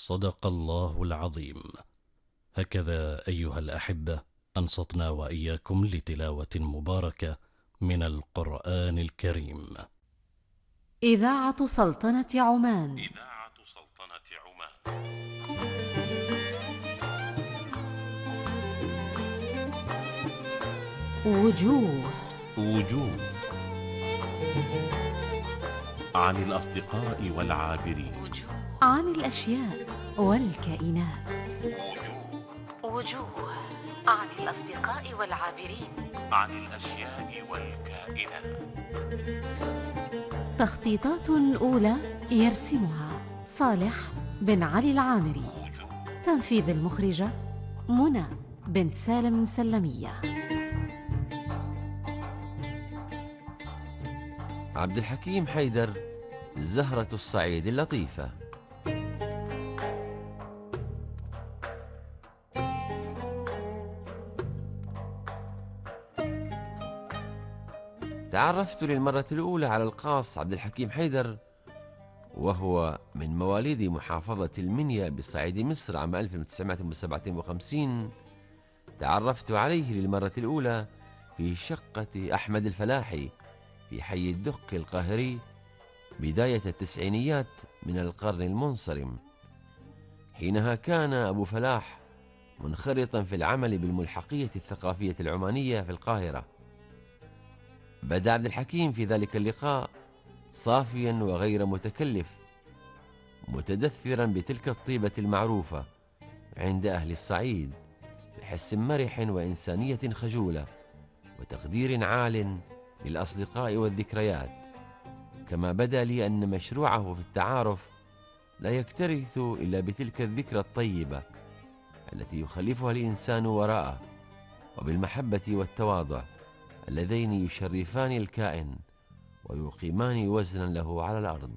صدق الله العظيم. هكذا أيها الأحبة أنصتنا وإياكم لتلاوة مباركة من القرآن الكريم. إذاعة سلطنة عمان. إذاعة سلطنة عمان. وجوه عن الأصدقاء والعابرين. عن الأشياء والكائنات. وجوه عن الأصدقاء والعابرين. عن الأشياء والكائنات. تخطيطات أولى يرسمها صالح بن علي العامري. تنفيذ المخرجة منى بنت سالم سلمية. عبد الحكيم حيدر، زهرة الصعيد اللطيفة. تعرفت للمرة الأولى على القاص عبد الحكيم حيدر، وهو من مواليد محافظة المنيا بصعيد مصر عام 1957. تعرفت عليه للمرة الأولى في شقة أحمد الفلاحي في حي الدق القاهري بداية التسعينيات من القرن المنصرم. حينها كان أبو فلاح منخرطا في العمل بالملحقية الثقافية العمانية في القاهرة. بدأ عبد الحكيم في ذلك اللقاء صافيا وغير متكلف، متدثرا بتلك الطيبة المعروفة عند أهل الصعيد، بحس مرح وإنسانية خجولة وتقدير عال للأصدقاء والذكريات. كما بدا لي أن مشروعه في التعارف لا يكترث إلا بتلك الذكرى الطيبة التي يخلفها الإنسان وراءه، وبالمحبة والتواضع اللذين يشرفان الكائن ويقيمان وزنا له على الأرض.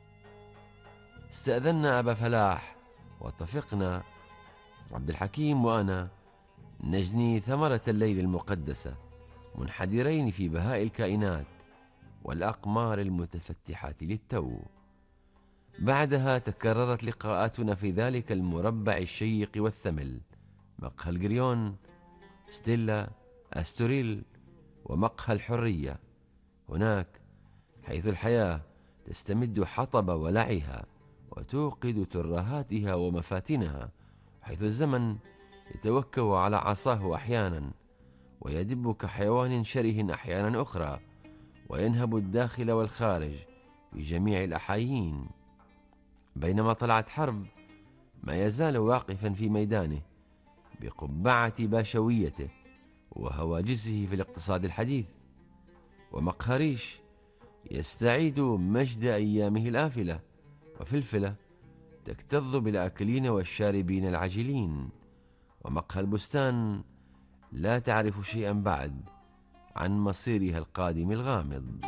استأذنا أبا فلاح واتفقنا عبد الحكيم وأنا نجني ثمرة الليل المقدسة، منحدرين في بهاء الكائنات والأقمار المتفتحة للتو. بعدها تكررت لقاءاتنا في ذلك المربع الشيق والثمل، مقهى الجريون، ستيلا، أستوريل، ومقهى الحرية. هناك حيث الحياة تستمد حطب ولعها وتوقد ترهاتها ومفاتنها، حيث الزمن يتوكأ على عصاه أحيانا ويدب كحيوان شره أحيانا أخرى، وينهب الداخل والخارج في جميع الأحايين. بينما طلعت حرب ما يزال واقفا في ميدانه بقبعة باشويته وهواجسه في الاقتصاد الحديث. ومقهى ريش يستعيد مجد أيامه الآفلة، وفلفلة تكتظ بالآكلين والشاربين العاجلين. ومقهى البستان لا تعرف شيئا بعد عن مصيرها القادم الغامض.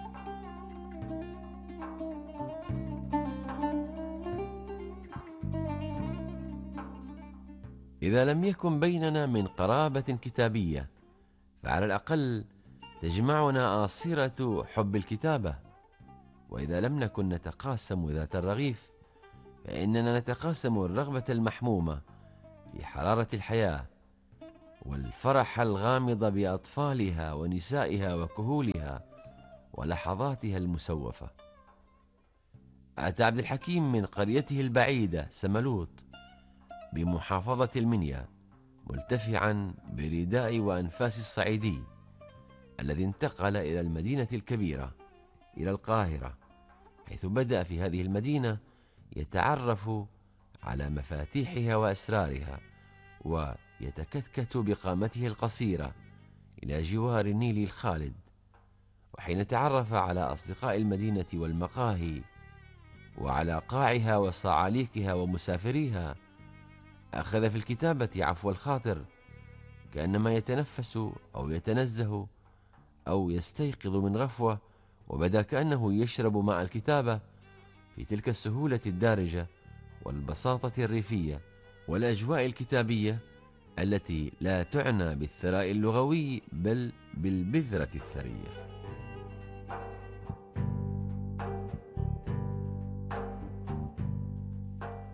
إذا لم يكن بيننا من قرابة كتابية، فعلى الأقل تجمعنا آصرة حب الكتابة. وإذا لم نكن نتقاسم ذات الرغيف، فإننا نتقاسم الرغبة المحمومة في حرارة الحياة، والفرح الغامض بأطفالها ونسائها وكهولها ولحظاتها المسوفة. أتى عبد الحكيم من قريته البعيدة سملوط بمحافظة المنيا، ملتفعا برداء وأنفاس الصعيدي الذي انتقل إلى المدينة الكبيرة، إلى القاهرة، حيث بدأ في هذه المدينة يتعرف على مفاتيحها وأسرارها، ويتكتكت بقامته القصيرة إلى جوار النيل الخالد. وحين تعرف على أصدقاء المدينة والمقاهي وعلى قاعها وصعاليكها ومسافريها، أخذ في الكتابة عفو الخاطر، كأنما يتنفس أو يتنزه أو يستيقظ من غفوة، وبدا كأنه يشرب ماء الكتابة في تلك السهولة الدارجة والبساطة الريفية والأجواء الكتابية التي لا تعنى بالثراء اللغوي بل بالبذرة الثرية.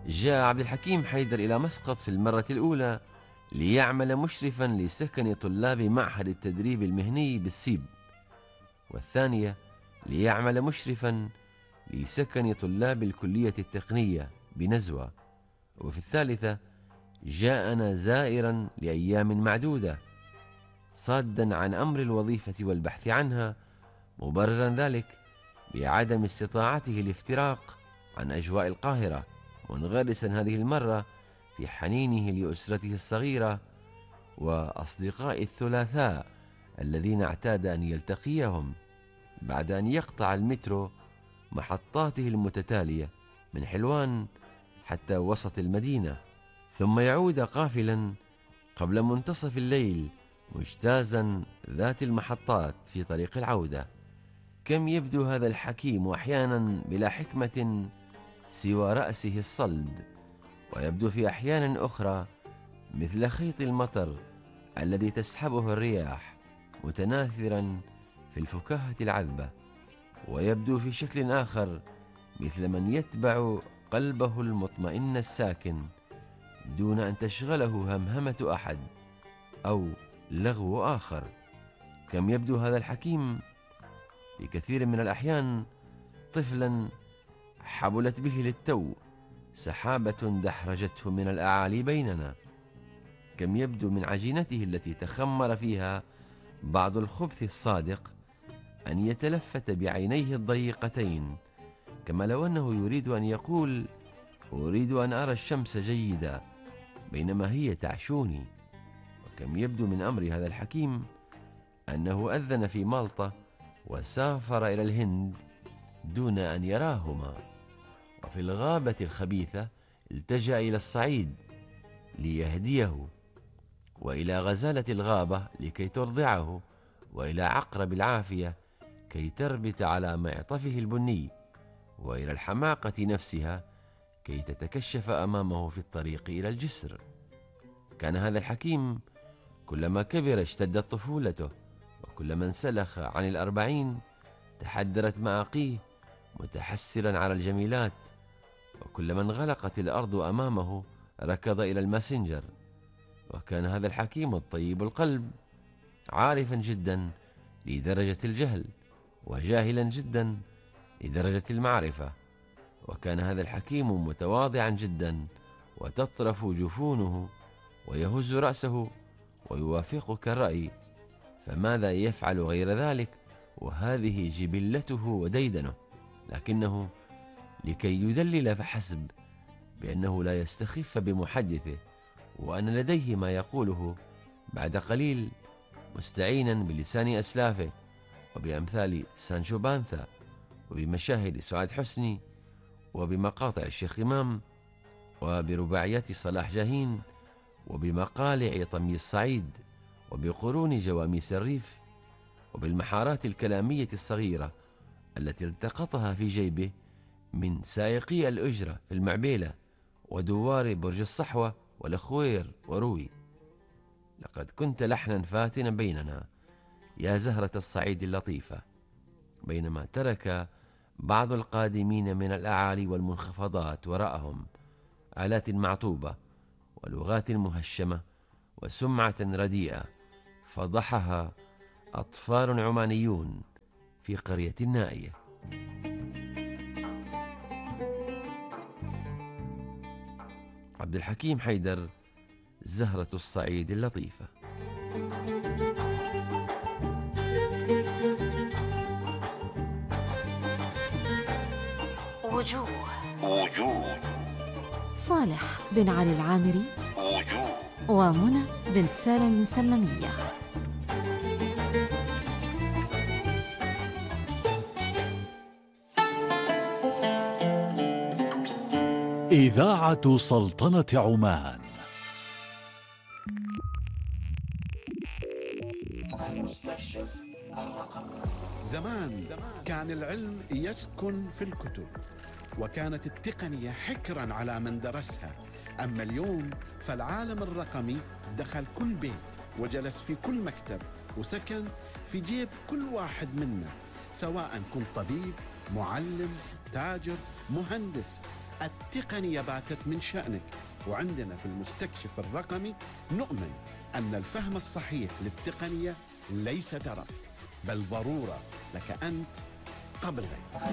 جاء عبد الحكيم حيدر إلى مسقط في المرة الأولى ليعمل مشرفا لسكن طلاب معهد التدريب المهني بالسيب، والثانية ليعمل مشرفا لسكن طلاب الكلية التقنية بنزوة، وفي الثالثة جاءنا زائرا لأيام معدودة صادا عن أمر الوظيفة والبحث عنها، مبررا ذلك بعدم استطاعته الافتراق عن أجواء القاهرة، منغرسا هذه المرة في حنينه لأسرته الصغيرة وأصدقاء الثلاثاء الذين اعتاد أن يلتقيهم بعد أن يقطع المترو محطاته المتتالية من حلوان حتى وسط المدينة، ثم يعود قافلا قبل منتصف الليل مجتازا ذات المحطات في طريق العودة. كم يبدو هذا الحكيم أحيانا بلا حكمة سوى رأسه الصلد، ويبدو في أحيان أخرى مثل خيط المطر الذي تسحبه الرياح متناثرا في الفكاهة العذبة، ويبدو في شكل آخر مثل من يتبع قلبه المطمئن الساكن دون أن تشغله همهمة أحد أو لغو آخر. كم يبدو هذا الحكيم في كثير من الأحيان طفلا حبلت به للتو سحابة دحرجته من الأعالي بيننا. كم يبدو من عجينته التي تخمر فيها بعض الخبث الصادق أن يتلفت بعينيه الضيقتين، كما لو أنه يريد أن يقول أريد أن أرى الشمس جيدا بينما هي تعشوني. وكم يبدو من أمر هذا الحكيم أنه أذن في مالطا وسافر إلى الهند دون أن يراهما، وفي الغابة الخبيثة التجأ إلى الصعيد ليهديه، وإلى غزالة الغابة لكي ترضعه، وإلى عقرب العافية كي تربت على معطفه البني، وإلى الحماقة نفسها كي تتكشف أمامه في الطريق إلى الجسر. كان هذا الحكيم كلما كبر اشتدت طفولته، وكلما انسلخ عن 40 تحدرت مآقيه متحسرا على الجميلات، وكلما انغلقت الأرض أمامه ركض إلى الماسنجر. وكان هذا الحكيم الطيب القلب عارفا جدا لدرجة الجهل، وجاهلا جدا لدرجة المعرفة. وكان هذا الحكيم متواضعا جدا وتطرف جفونه ويهز رأسه ويوافقك الرأي، فماذا يفعل غير ذلك وهذه جبلته وديدنه؟ لكنه لكي يدلل فحسب بأنه لا يستخف بمحدثه وأن لديه ما يقوله بعد قليل، مستعينا بلسان أسلافه وبأمثال سانشو بانثا وبمشاهد سعاد حسني وبمقاطع الشيخ إمام وبرباعيات صلاح جاهين وبمقالع طمي الصعيد وبقرون جواميس الريف وبالمحارات الكلامية الصغيرة التي التقطها في جيبه من سائقي الأجرة في المعبيلة ودوار برج الصحوة والأخوير وروي. لقد كنت لحنا فاتنا بيننا يا زهرة الصعيد اللطيفة، بينما ترك بعض القادمين من الأعالي والمنخفضات وراءهم آلات معطوبة ولغات مهشمة وسمعة رديئة فضحها أطفال عمانيون في قرية نائية. عبد الحكيم حيدر، زهرة الصعيد اللطيفة. وجوه صالح بن علي العامري وجوه ومنى بنت سالم سلمية. إذاعة سلطنة عمان. زمان كان العلم يسكن في الكتب، وكانت التقنية حكرا على من درسها. أما اليوم فالعالم الرقمي دخل كل بيت وجلس في كل مكتب وسكن في جيب كل واحد منا، سواء كنت طبيب، معلم، تاجر، مهندس. التقنية باتت من شأنك، وعندنا في المستكشف الرقمي نؤمن أن الفهم الصحيح للتقنية ليس ترف، بل ضرورة لك أنت قبل غيرك.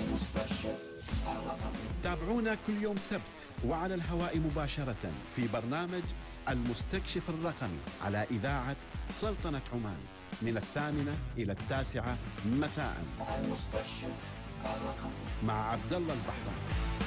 تابعونا كل يوم سبت وعلى الهواء مباشرة في برنامج المستكشف الرقمي على إذاعة سلطنة عمان من 8 إلى 9 مساء مع عبد الله البحراني.